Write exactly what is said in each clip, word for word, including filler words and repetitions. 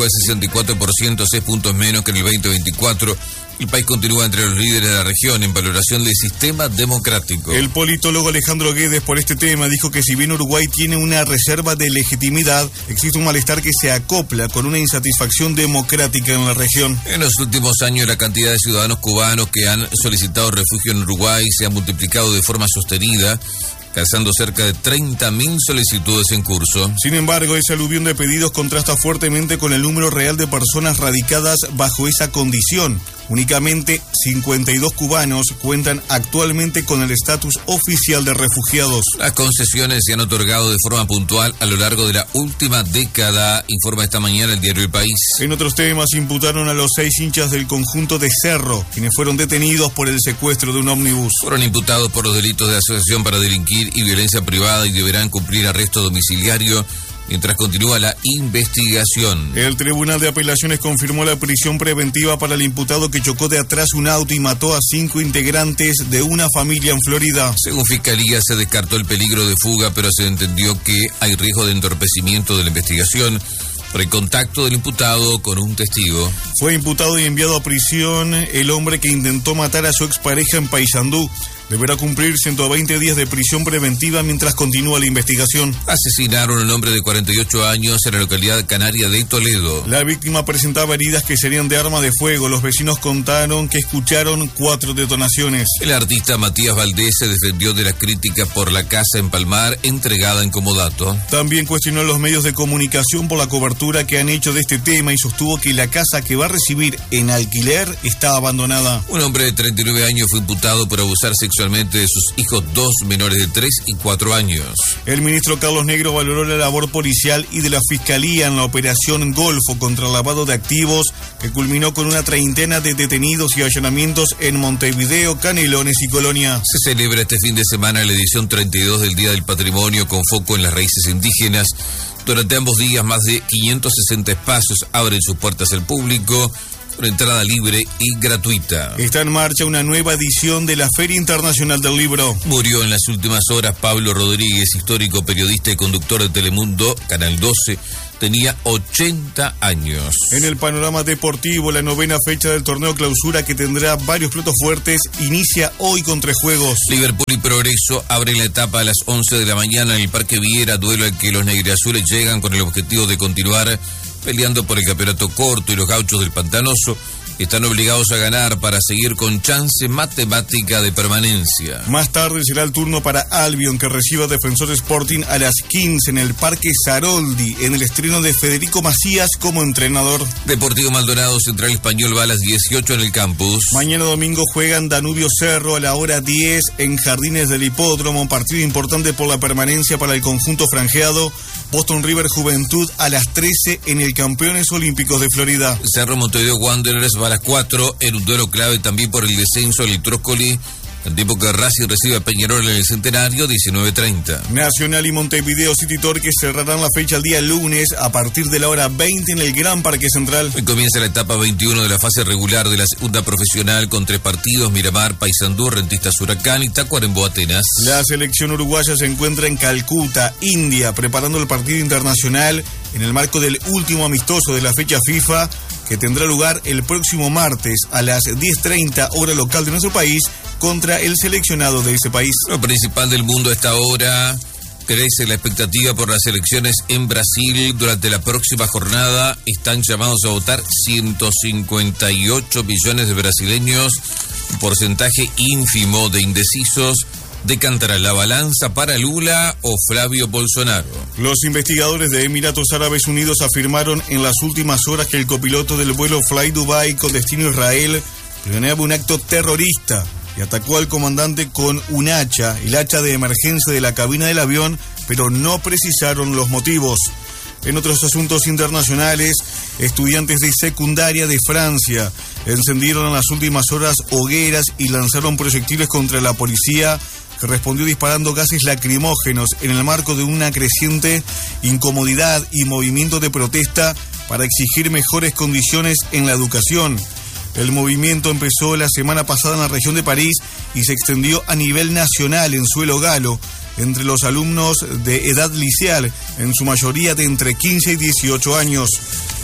fue sesenta y cuatro por ciento, seis puntos menos que en el veinte veinticuatro. El país continúa entre los líderes de la región en valoración del sistema democrático. El politólogo Alejandro Guedes por este tema dijo que si bien Uruguay tiene una reserva de legitimidad, existe un malestar que se acopla con una insatisfacción democrática en la región. En los últimos años la cantidad de ciudadanos cubanos que han solicitado refugio en Uruguay se ha multiplicado de forma sostenida, alcanzando cerca de treinta mil solicitudes en curso. Sin embargo, ese aluvión de pedidos contrasta fuertemente con el número real de personas radicadas bajo esa condición. Únicamente cincuenta y dos cubanos cuentan actualmente con el estatus oficial de refugiados. Las concesiones se han otorgado de forma puntual a lo largo de la última década, informa esta mañana el diario El País. En otros temas, imputaron a los seis hinchas del conjunto de Cerro, quienes fueron detenidos por el secuestro de un ómnibus. Fueron imputados por los delitos de asociación para delinquir y violencia privada y deberán cumplir arresto domiciliario mientras continúa la investigación. El Tribunal de Apelaciones confirmó la prisión preventiva para el imputado que chocó de atrás un auto y mató a cinco integrantes de una familia en Florida. Según Fiscalía, se descartó el peligro de fuga, pero se entendió que hay riesgo de entorpecimiento de la investigación por el contacto del imputado con un testigo. Fue imputado y enviado a prisión el hombre que intentó matar a su expareja en Paysandú. Deberá cumplir ciento veinte días de prisión preventiva mientras continúa la investigación. Asesinaron a un hombre de cuarenta y ocho años en la localidad canaria de Toledo. La víctima presentaba heridas que serían de arma de fuego. Los vecinos contaron que escucharon cuatro detonaciones. El artista Matías Valdés se defendió de las críticas por la casa en Palmar entregada en comodato. También cuestionó a los medios de comunicación por la cobertura que han hecho de este tema y sostuvo que la casa que va a recibir en alquiler está abandonada. Un hombre de treinta y nueve años fue imputado por abusar sexualmente de sus hijos, dos menores de tres y cuatro años. El ministro Carlos Negro valoró la labor policial y de la Fiscalía en la operación Golfo contra el lavado de activos, que culminó con una treintena de detenidos y allanamientos en Montevideo, Canelones y Colonia. Se celebra este fin de semana la edición treinta y dos del Día del Patrimonio con foco en las raíces indígenas. Durante ambos días, más de quinientos sesenta espacios abren sus puertas al público, con entrada libre y gratuita. Está en marcha una nueva edición de la Feria Internacional del Libro. Murió en las últimas horas Pablo Rodríguez, histórico periodista y conductor de Telemundo, Canal doce. Tenía ochenta años. En el panorama deportivo, la novena fecha del torneo clausura, que tendrá varios platos fuertes, inicia hoy con tres juegos. Liverpool y Progreso abren la etapa a las once de la mañana en el Parque Viera, duelo al que los negriazules llegan con el objetivo de continuar peleando por el campeonato corto, y los gauchos del Pantanoso están obligados a ganar para seguir con chance matemática de permanencia. Más tarde será el turno para Albion, que reciba a Defensor Sporting a las quince en el Parque Saroldi, en el estreno de Federico Macías como entrenador. Deportivo Maldonado Central Español va a las dieciocho en el campus. Mañana domingo juegan Danubio Cerro a la hora diez en Jardines del Hipódromo, un partido importante por la permanencia para el conjunto franjeado. Boston River Juventud a las trece en el Campeones Olímpicos de Florida. Cerro Montevideo Wanderers va a las cuatro en un duelo clave también por el descenso al Trócoli, en tiempo que Racing recibe a Peñarol en el Centenario, diecinueve treinta. Nacional y Montevideo City Torque cerrarán la fecha el día lunes a partir de la hora veinte en el Gran Parque Central. Hoy comienza la etapa veintiuno de la fase regular de la segunda profesional con tres partidos: Miramar, Paysandú, Rentistas Huracán y Tacuarembó Atenas. La selección uruguaya se encuentra en Calcuta, India, preparando el partido internacional en el marco del último amistoso de la fecha FIFA, que tendrá lugar el próximo martes a las diez treinta hora local de nuestro país contra el seleccionado de ese país. Lo principal del mundo a esta hora: crece la expectativa por las elecciones en Brasil. Durante la próxima jornada están llamados a votar ciento cincuenta y ocho millones de brasileños, un porcentaje ínfimo de indecisos. ¿Decantará la balanza para Lula o Flavio Bolsonaro? Los investigadores de Emiratos Árabes Unidos afirmaron en las últimas horas que el copiloto del vuelo Fly Dubai con destino a Israel planeaba un acto terrorista y atacó al comandante con un hacha, el hacha de emergencia de la cabina del avión, pero no precisaron los motivos. En otros asuntos internacionales, estudiantes de secundaria de Francia encendieron en las últimas horas hogueras y lanzaron proyectiles contra la policía, que respondió disparando gases lacrimógenos en el marco de una creciente incomodidad y movimiento de protesta para exigir mejores condiciones en la educación. El movimiento empezó la semana pasada en la región de París y se extendió a nivel nacional en suelo galo, entre los alumnos de edad liceal, en su mayoría de entre quince y dieciocho años.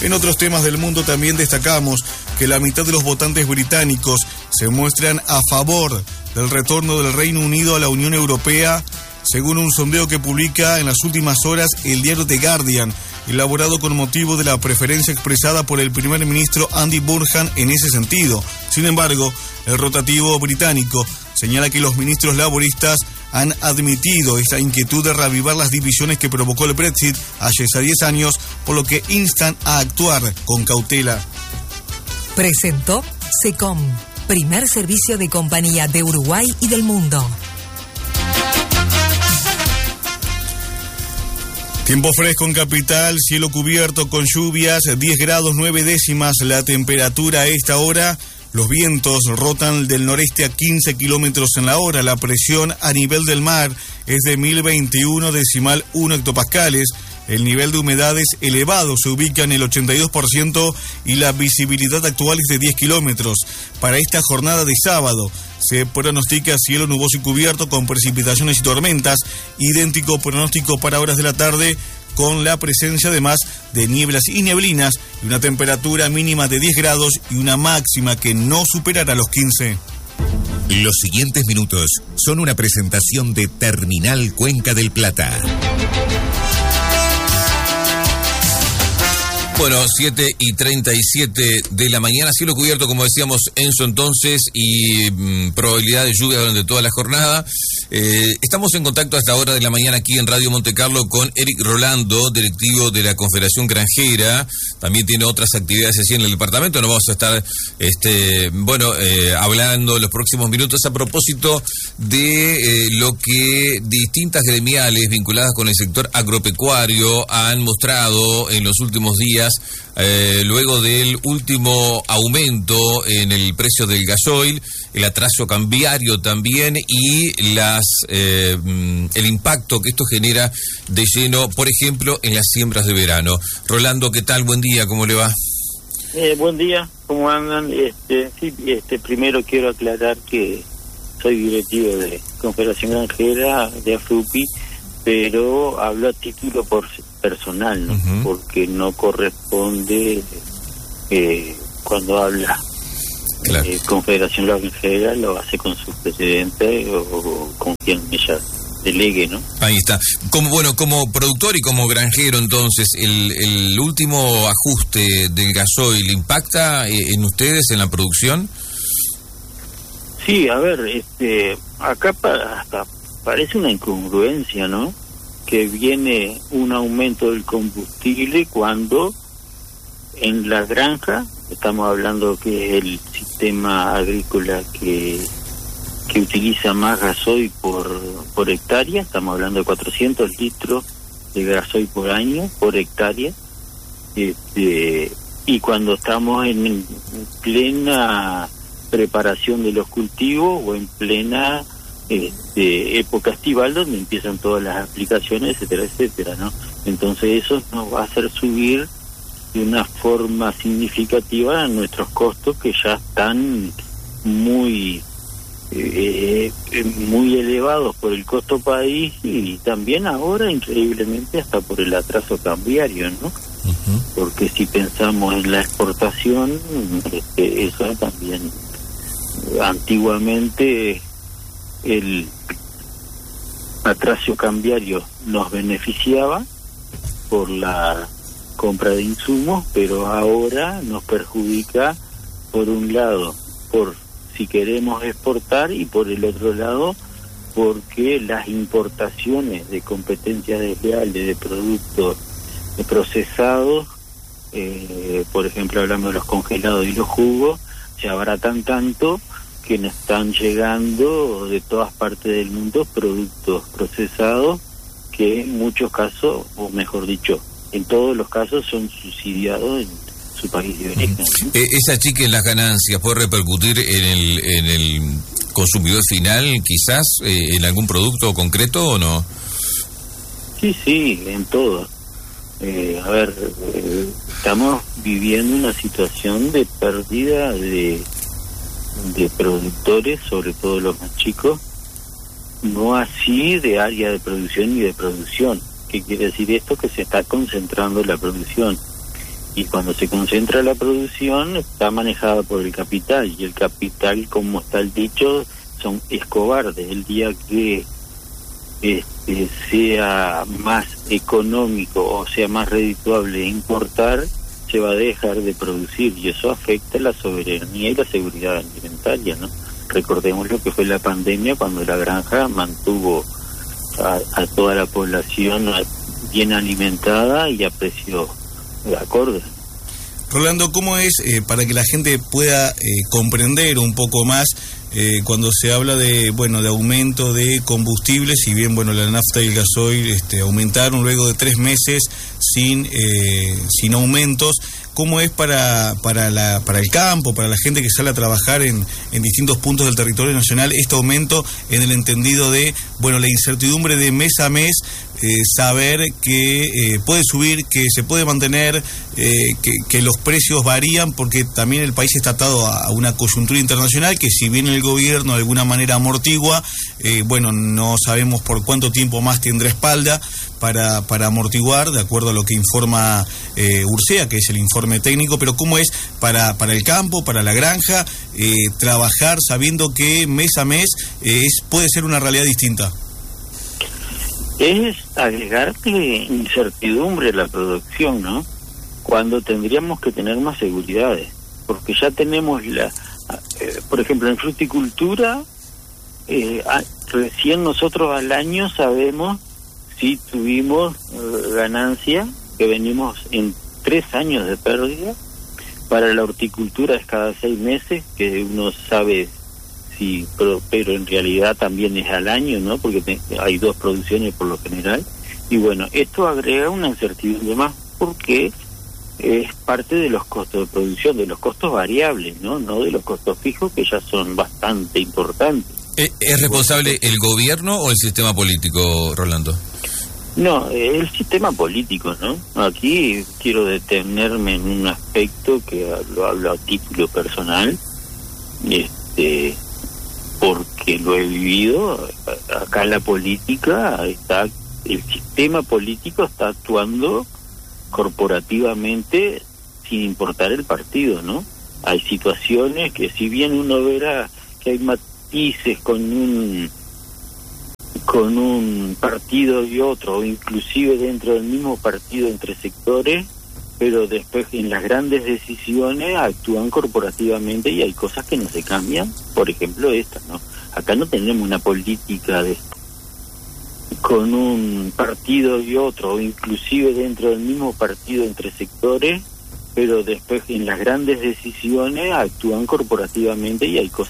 En otros temas del mundo también destacamos que la mitad de los votantes británicos se muestran a favor del retorno del Reino Unido a la Unión Europea, según un sondeo que publica en las últimas horas el diario The Guardian, elaborado con motivo de la preferencia expresada por el primer ministro Andy Burnham en ese sentido. Sin embargo, el rotativo británico señala que los ministros laboristas han admitido esta inquietud de reavivar las divisiones que provocó el Brexit hace diez años, por lo que instan a actuar con cautela. Presentó SECOM, primer servicio de compañía de Uruguay y del mundo. Tiempo fresco en Capital, cielo cubierto con lluvias, diez grados nueve décimas la temperatura a esta hora. Los vientos rotan del noreste a quince kilómetros en la hora. La presión a nivel del mar es de mil veintiuno decimal uno hectopascales. El nivel de humedades elevado se ubica en el ochenta y dos por ciento y la visibilidad actual es de diez kilómetros. Para esta jornada de sábado se pronostica cielo nuboso y cubierto con precipitaciones y tormentas. Idéntico pronóstico para horas de la tarde, con la presencia además de nieblas y neblinas, y una temperatura mínima de diez grados y una máxima que no superará los quince. Los siguientes minutos son una presentación de Terminal Cuenca del Plata. Bueno, siete y treinta y siete de la mañana, cielo cubierto, como decíamos, Enzo, entonces, y mmm, probabilidad de lluvia durante toda la jornada. Eh, estamos en contacto a esta hora de la mañana aquí en Radio Monte Carlo con Eric Rolando, directivo de la Confederación Granjera. También tiene otras actividades así en el departamento. Nos vamos a estar, este, bueno, eh, hablando en los próximos minutos a propósito de eh, lo que distintas gremiales vinculadas con el sector agropecuario han mostrado en los últimos días, eh, luego del último aumento en el precio del gasoil, el atraso cambiario también y las eh, el impacto que esto genera de lleno, por ejemplo, en las siembras de verano. Rolando, ¿qué tal? Buen día, ¿cómo le va? Eh, buen día, ¿cómo andan? Este, sí, este, primero quiero aclarar que soy directivo de Confederación Granjera de AFRUPI, pero hablo a título por personal, ¿no? Uh-huh. Porque no corresponde eh, cuando habla claro. eh, Confederación Granjera, lo hace con su presidente o, o con quien ella delegue, ¿no? Ahí está. Como bueno, como productor y como granjero, entonces, el, el último ajuste del gasoil impacta en ustedes en la producción. Sí, a ver, este, acá pa, hasta parece una incongruencia, ¿no? Que viene un aumento del combustible cuando en la granja, estamos hablando que es el sistema agrícola que que utiliza más gasoil por por hectárea, estamos hablando de cuatrocientos litros de gasoil por año, por hectárea, este, y cuando estamos en plena preparación de los cultivos o en plena este, época estival donde empiezan todas las aplicaciones, etcétera, etcétera, ¿no? Entonces eso nos va a hacer subir de una forma significativa nuestros costos, que ya están muy eh, muy elevados por el costo país y también ahora increíblemente hasta por el atraso cambiario, ¿no? Uh-huh. Porque si pensamos en la exportación, este, eso también antiguamente el atraso cambiario nos beneficiaba por la compra de insumos, pero ahora nos perjudica por un lado por si queremos exportar y por el otro lado porque las importaciones de competencias desleales de productos procesados, eh, por ejemplo hablamos de los congelados y los jugos, se abaratan tanto que nos están llegando de todas partes del mundo productos procesados que en muchos casos, o mejor dicho, en todos los casos son subsidiados en su país de origen. ¿No? Eh, ¿Esa chica en las ganancias puede repercutir en el, en el consumidor final, quizás, eh, en algún producto concreto o no? Sí, sí, en todo. Eh, a ver, eh, estamos viviendo una situación de pérdida de de productores, sobre todo los más chicos, no así de área de producción y de producción. ¿Qué quiere decir esto? Que se está concentrando la producción. Y cuando se concentra la producción está manejada por el capital, y el capital, como está el dicho, son es cobarde. El día que este, sea más económico o sea más redituable importar, se va a dejar de producir, y eso afecta la soberanía y la seguridad alimentaria, ¿no? Recordemos lo que fue la pandemia, cuando la granja mantuvo a, a toda la población bien alimentada y a precio acorde. Rolando, ¿cómo es, eh, para que la gente pueda eh, comprender un poco más, eh, cuando se habla de, bueno, de aumento de combustibles, si bien, bueno, la nafta y el gasoil este, aumentaron luego de tres meses sin eh, sin aumentos, ¿cómo es para para la para el campo, para la gente que sale a trabajar en, en distintos puntos del territorio nacional, este aumento en el entendido de, bueno, la incertidumbre de mes a mes, eh, saber que eh, puede subir, que se puede mantener, eh, que, que los precios varían, porque también el país está atado a, a una coyuntura internacional que, si bien el gobierno de alguna manera amortigua, eh, bueno, no sabemos por cuánto tiempo más tendrá espalda para para amortiguar, de acuerdo a lo que informa eh, Ursea, que es el informe técnico. Pero ¿cómo es para para el campo, para la granja, eh, trabajar sabiendo que mes a mes eh, es puede ser una realidad distinta? Es agregarle incertidumbre a la producción, ¿no? Cuando tendríamos que tener más seguridades, porque ya tenemos la, eh, por ejemplo, en fruticultura, eh, a, recién nosotros al año sabemos si tuvimos eh, ganancia, que venimos en tres años de pérdida. Para la horticultura es cada seis meses, que uno sabe si, pero, pero en realidad también es al año, ¿no? Porque te, hay dos producciones por lo general. Y bueno, esto agrega una incertidumbre más, porque es parte de los costos de producción, de los costos variables, ¿no? No de los costos fijos, que ya son bastante importantes. ¿Es responsable el gobierno o el sistema político, Rolando? No, el sistema político, ¿no? Aquí quiero detenerme en un aspecto que lo hablo a título personal, este, porque lo he vivido. Acá la política está, el sistema político está actuando corporativamente sin importar el partido, ¿no? Hay situaciones que, si bien uno verá que hay matices con un con un partido y otro, o inclusive dentro del mismo partido entre sectores, pero después en las grandes decisiones actúan corporativamente, y hay cosas que no se cambian. Por ejemplo, esta, ¿no? Acá no tenemos una política de con un partido y otro, o inclusive dentro del mismo partido entre sectores, pero después en las grandes decisiones actúan corporativamente, y hay cosas